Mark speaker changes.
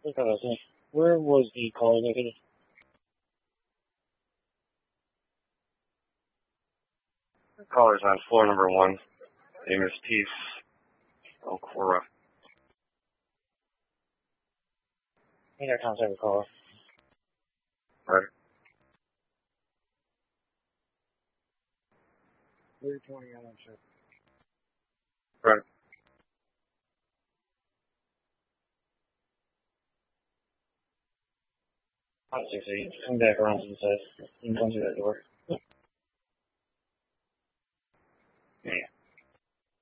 Speaker 1: Where was the call located?
Speaker 2: Caller's on floor number 1. Name is Teeth Okora.
Speaker 1: Need our contact with caller.
Speaker 2: Right.
Speaker 1: 320 on shift.
Speaker 2: Right.
Speaker 1: On 6-8. Come back around to the side. You can come through that door.